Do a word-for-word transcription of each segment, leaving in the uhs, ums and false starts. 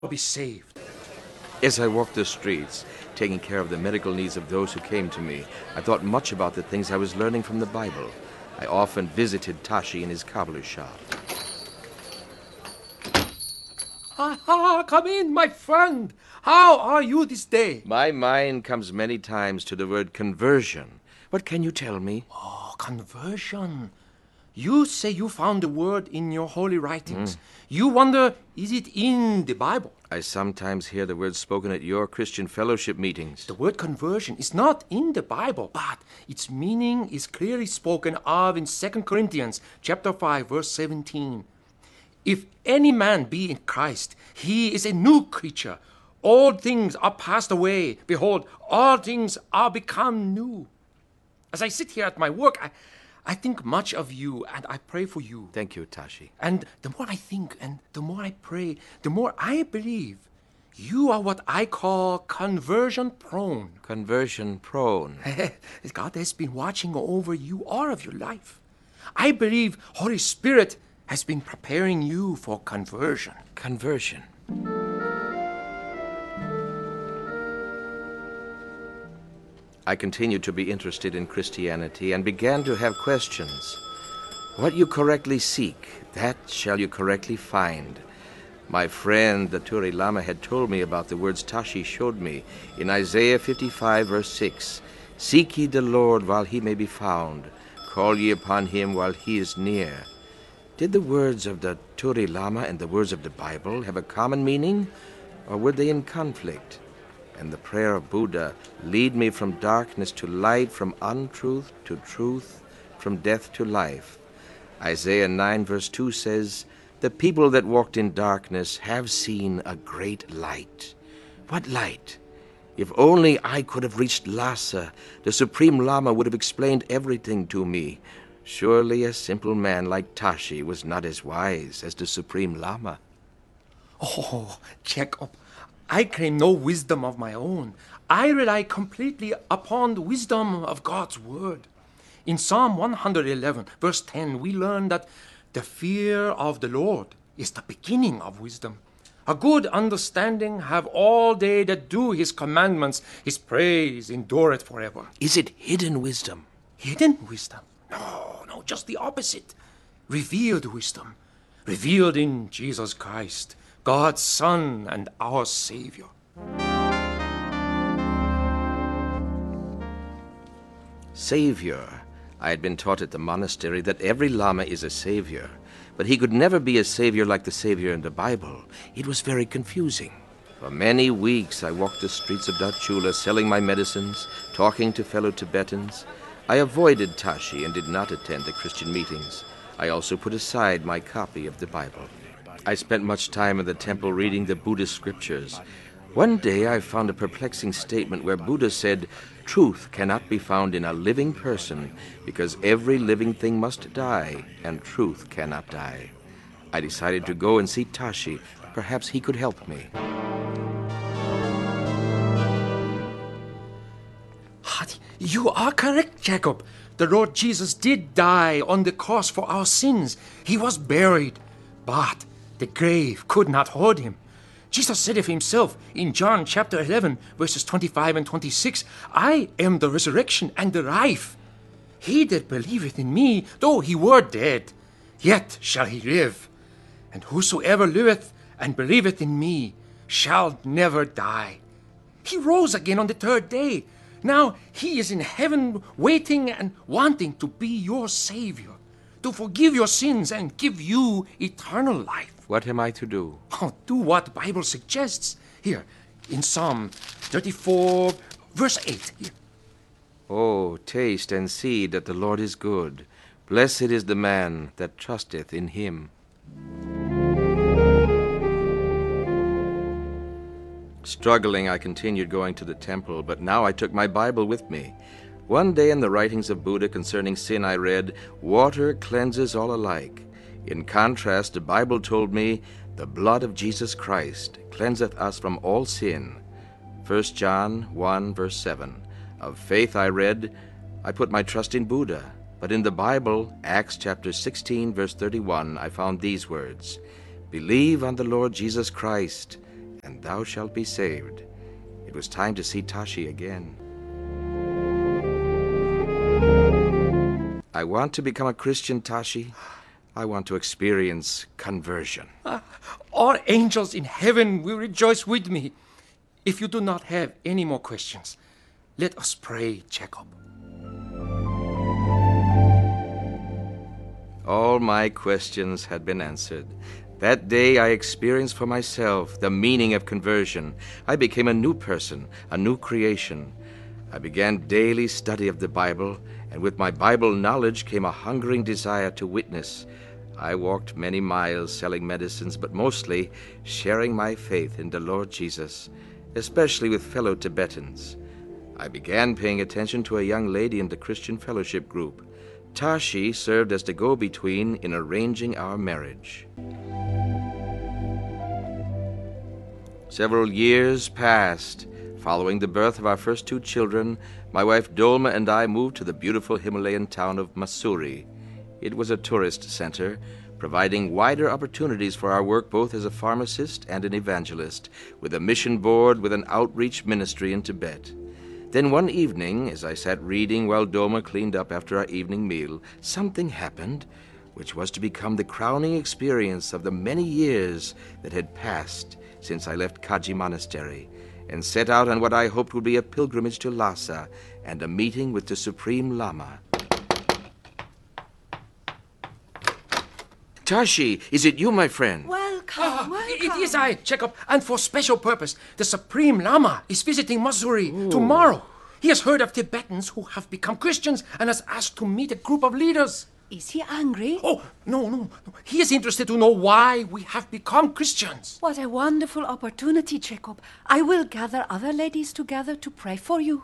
be saved. As I walked the streets, taking care of the medical needs of those who came to me, I thought much about the things I was learning from the Bible. I often visited Tashi in his cobbler's shop. Ah, ah, come in, my friend. How are you this day? My mind comes many times to the word conversion. What can you tell me? Oh, conversion. You say you found the word in your holy writings. Mm. You wonder, is it in the Bible? I sometimes hear the word spoken at your Christian fellowship meetings. The word conversion is not in the Bible, but its meaning is clearly spoken of in Second Corinthians chapter five, verse seventeen. If any man be in Christ, he is a new creature. All things are passed away. Behold, all things are become new. As I sit here at my work, I, I think much of you, and I pray for you. Thank you, Tashi. And the more I think and the more I pray, the more I believe you are what I call conversion prone. Conversion prone. God has been watching over you all of your life. I believe Holy Spirit has been preparing you for conversion. Conversion. I continued to be interested in Christianity and began to have questions. What you correctly seek, that shall you correctly find. My friend, the Turi Lama, had told me about the words Tashi showed me in Isaiah fifty-five, verse six. Seek ye the Lord while he may be found. Call ye upon him while he is near. Did the words of the Turi Lama and the words of the Bible have a common meaning, or were they in conflict? And the prayer of Buddha, lead me from darkness to light, from untruth to truth, from death to life. Isaiah nine, verse two says, the people that walked in darkness have seen a great light. What light? If only I could have reached Lhasa, the Supreme Lama would have explained everything to me. Surely a simple man like Tashi was not as wise as the Supreme Lama. Oh, Jacob, I claim no wisdom of my own. I rely completely upon the wisdom of God's word. In Psalm one eleven, verse ten, we learn that the fear of the Lord is the beginning of wisdom. A good understanding have all they that do his commandments. His praise endureth forever. Is it hidden wisdom? Hidden wisdom? No, no, just the opposite. Revealed wisdom. Revealed in Jesus Christ, God's Son and our Savior. Savior. I had been taught at the monastery that every Lama is a savior, but he could never be a savior like the Savior in the Bible. It was very confusing. For many weeks I walked the streets of Dachula selling my medicines, talking to fellow Tibetans. I avoided Tashi and did not attend the Christian meetings. I also put aside my copy of the Bible. I spent much time in the temple reading the Buddhist scriptures. One day I found a perplexing statement where Buddha said, truth cannot be found in a living person because every living thing must die and truth cannot die. I decided to go and see Tashi. Perhaps he could help me. You are correct, Jacob. The Lord Jesus did die on the cross for our sins. He was buried, but the grave could not hold him. Jesus said of himself in John chapter eleven, verses twenty-five and twenty-six, I am the resurrection and the life. He that believeth in me, though he were dead, yet shall he live. And whosoever liveth and believeth in me shall never die. He rose again on the third day. Now he is in heaven waiting and wanting to be your Savior, to forgive your sins and give you eternal life. What am I to do? Oh, do what the Bible suggests. Here, in Psalm thirty-four, verse eight. Here. Oh, taste and see that the Lord is good. Blessed is the man that trusteth in him. Struggling, I continued going to the temple, but now I took my Bible with me. One day in the writings of Buddha concerning sin I read, water cleanses all alike. In contrast, the Bible told me, the blood of Jesus Christ cleanseth us from all sin. First John one, verse seven. Of faith I read, I put my trust in Buddha. But in the Bible, Acts chapter sixteen, verse thirty-one, I found these words, believe on the Lord Jesus Christ, and thou shalt be saved. It was time to see Tashi again. I want to become a Christian, Tashi. I want to experience conversion. Ah, all angels in heaven will rejoice with me. If you do not have any more questions, let us pray, Jacob. All my questions had been answered. That day I experienced for myself the meaning of conversion. I became a new person, a new creation. I began daily study of the Bible, and with my Bible knowledge came a hungering desire to witness. I walked many miles selling medicines, but mostly sharing my faith in the Lord Jesus, especially with fellow Tibetans. I began paying attention to a young lady in the Christian Fellowship group. Tashi served as the go-between in arranging our marriage. Several years passed. Following the birth of our first two children, my wife Dolma and I moved to the beautiful Himalayan town of Mussoorie. It was a tourist center, providing wider opportunities for our work both as a pharmacist and an evangelist, with a mission board with an outreach ministry in Tibet. Then one evening, as I sat reading while Dolma cleaned up after our evening meal, something happened which was to become the crowning experience of the many years that had passed since I left Kaji Monastery and set out on what I hoped would be a pilgrimage to Lhasa and a meeting with the Supreme Lama. Tashi, is it you, my friend? Welcome, Ah, welcome. it is I, Jacob, and for special purpose. The Supreme Lama is visiting Mussoorie tomorrow. He has heard of Tibetans who have become Christians and has asked to meet a group of leaders. Is he angry? Oh, no, no, no. He is interested to know why we have become Christians. What a wonderful opportunity, Jacob. I will gather other ladies together to pray for you.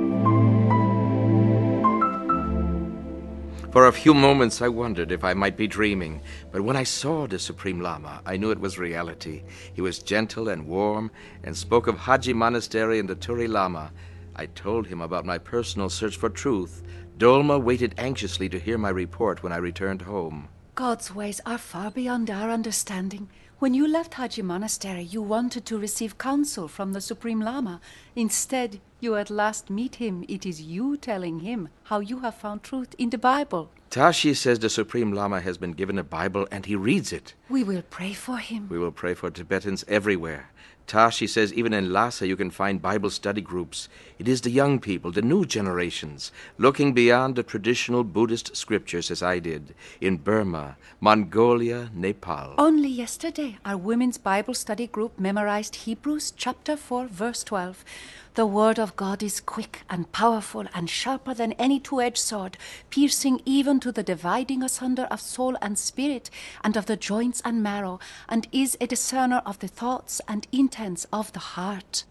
For a few moments I wondered if I might be dreaming, but when I saw the Supreme Lama, I knew it was reality. He was gentle and warm and spoke of Haji Monastery and the Turi Lama. I told him about my personal search for truth. Dolma waited anxiously to hear my report when I returned home. God's ways are far beyond our understanding. When you left Haji Monastery, you wanted to receive counsel from the Supreme Lama. Instead, you at last meet him. It is you telling him how you have found truth in the Bible. Tashi says the Supreme Lama has been given a Bible and he reads it. We will pray for him. We will pray for Tibetans everywhere. Tashi says even in Lhasa you can find Bible study groups. It is the young people, the new generations, looking beyond the traditional Buddhist scriptures as I did, in Burma, Mongolia, Nepal. Only yesterday, our women's Bible study group memorized Hebrews chapter four, verse twelve. The word of God is quick and powerful and sharper than any two-edged sword, piercing even to the dividing asunder of soul and spirit and of the joints and marrow, and is a discerner of the thoughts and intents of the heart.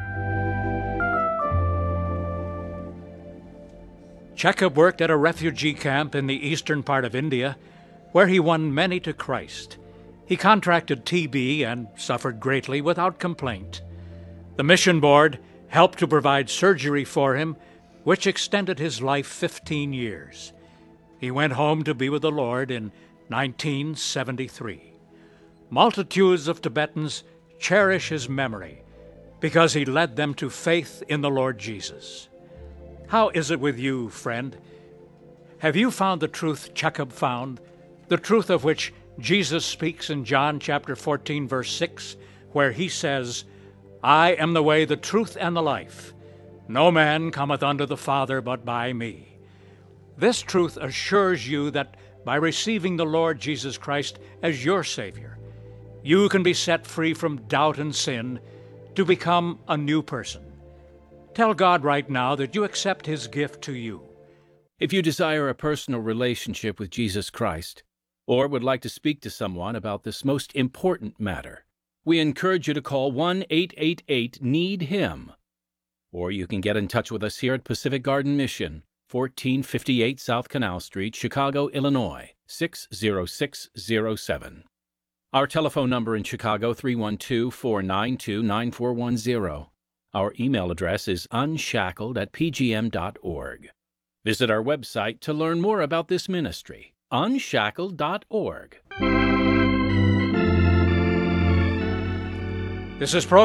Jacob worked at a refugee camp in the eastern part of India, where he won many to Christ. He contracted T B and suffered greatly without complaint. The mission board helped to provide surgery for him, which extended his life fifteen years. He went home to be with the Lord in nineteen seventy-three. Multitudes of Tibetans cherish his memory because he led them to faith in the Lord Jesus. How is it with you, friend? Have you found the truth Jacob found, the truth of which Jesus speaks in John chapter fourteen, verse six, where he says, I am the way, the truth, and the life. No man cometh unto the Father but by me. This truth assures you that by receiving the Lord Jesus Christ as your Savior, you can be set free from doubt and sin to become a new person. Tell God right now that you accept His gift to you. If you desire a personal relationship with Jesus Christ, or would like to speak to someone about this most important matter, we encourage you to call one eight eight eight need him. Or you can get in touch with us here at Pacific Garden Mission, fourteen fifty-eight South Canal Street, Chicago, Illinois, six zero six zero seven. Our telephone number in Chicago, three one two, four nine two, nine four one zero. Our email address is unshackled at p g m dot org. Visit our website to learn more about this ministry, unshackled dot org. This is Pro